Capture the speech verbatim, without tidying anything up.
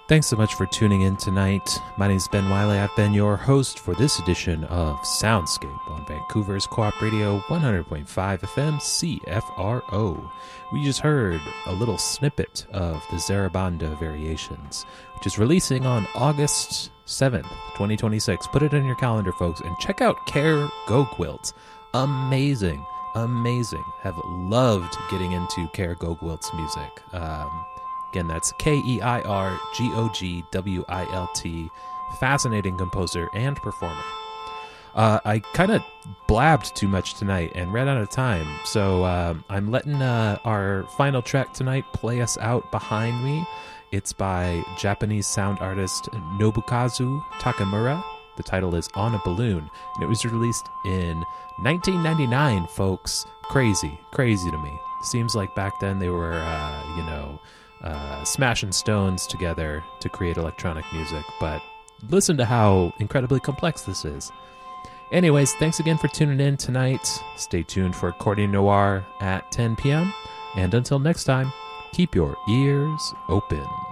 Thanks so much for tuning in tonight. My name is Ben Wiley. I've been your host for this edition of Soundscape on Vancouver's Co-op Radio one hundred point five F M C F R O. We just heard a little snippet of the Zarabanda Variations, which is releasing on August seventh, twenty twenty-six. Put it in your calendar, folks, and check out Care Go Quilt. Amazing, amazing. Have loved getting into Care Go Quilt's music. Um... Again, that's K E I R G O G W I L T. Fascinating composer and performer. Uh, I kind of blabbed too much tonight and ran out of time, so uh, I'm letting uh, our final track tonight play us out behind me. It's by Japanese sound artist Nobukazu Takamura. The title is On a Balloon, and it was released in nineteen ninety-nine, folks. Crazy, crazy to me. Seems like back then they were, uh, you know... Uh, smashing stones together to create electronic music, but listen to how incredibly complex this is. Anyways, thanks again for tuning in tonight. Stay tuned for Accordion Noir at ten p.m. And until next time, keep your ears open.